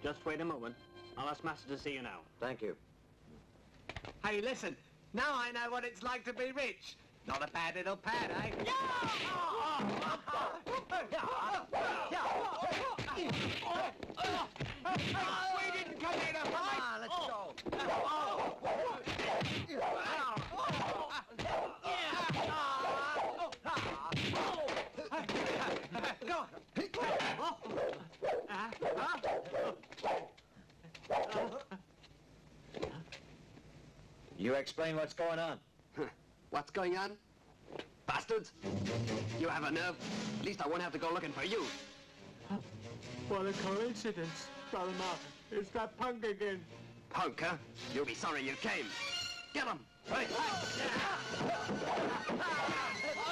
Just wait a moment. I'll ask Master to see you now. Thank you. Hey, listen. Now I know what it's like to be rich. Not a bad little pad, eh? We didn't come here to fight. Let's go. You explain what's going on. What's going on? Bastards! You have a nerve. At least I won't have to go looking for you. What a coincidence, Brother Martin. It's that punk again. Punk, huh? You'll be sorry you came. Get him! Hey!